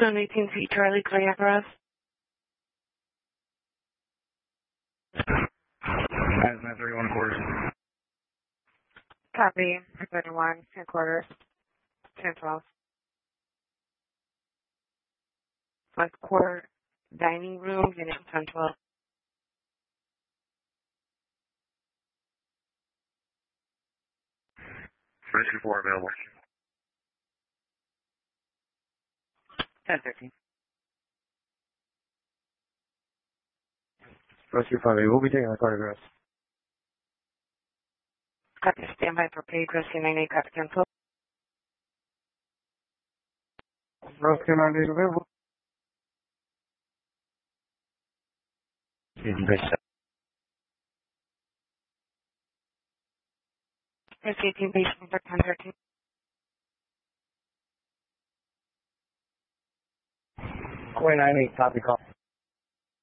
18 feet, Charlie, cardiac arrest. Hazmat 31 quarters. Copy. 31, 2 quarters. 10-12. Like quarter dining room, unit 1012. Rescue 4 available. 1013. Rescue 5A, we'll be taking the cardiac arrest. Copy, standby for paid, rescue 98, copy 1012. Rescue 98 available. Rescue 18 patient for 1013. Coin 98, copy call.